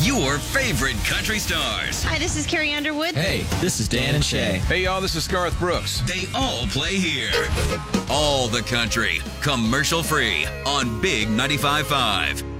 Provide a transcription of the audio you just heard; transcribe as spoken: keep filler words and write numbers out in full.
your favorite country stars. Hi, this is Carrie Underwood. Hey, this is Dan and Shay. Hey, y'all, this is Garth Brooks. They all play here. All the country, commercial free on Big ninety-five point five.